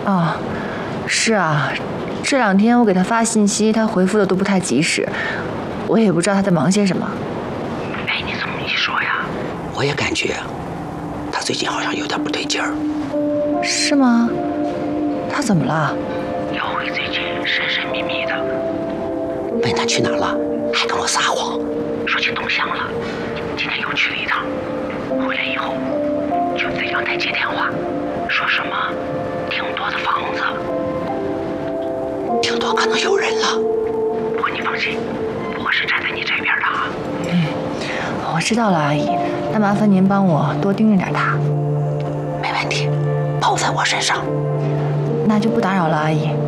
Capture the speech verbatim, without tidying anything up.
啊，是啊，这两天我给他发信息，他回复的都不太及时，我也不知道他在忙些什么。 哎，你这么一说呀，我也感觉他最近好像有点不对劲儿。 是吗？他怎么了？ 耀辉最近神神秘秘的，问他去哪儿了，还跟我撒谎，说去东乡了。今天又去了一趟，回来以后就在阳台接电话，说什么挺多的房子，挺多可能有人了。不过你放心，我是站在你这边的啊。 嗯，我知道了，阿姨。那麻烦您帮我多盯着点他。 没问题，包在我身上。 那就不打扰了，阿姨。